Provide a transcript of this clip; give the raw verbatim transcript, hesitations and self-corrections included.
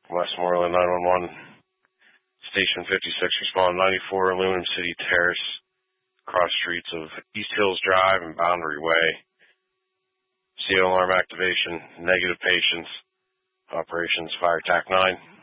Westmoreland nine one one. Station fifty-six, respond ninety-four Aluminum City Terrace, cross streets of East Hills Drive and Boundary Way. C O alarm activation, negative patients. Operations Fire Tac nine.